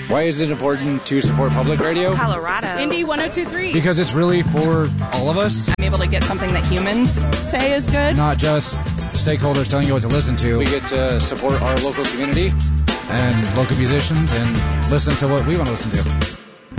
Why is it important to support public radio? Colorado. Indy 102.3. Because it's really for all of us. I'm able to get something that humans say is good. Not just stakeholders telling you what to listen to. We get to support our local community and local musicians and listen to what we want to listen to.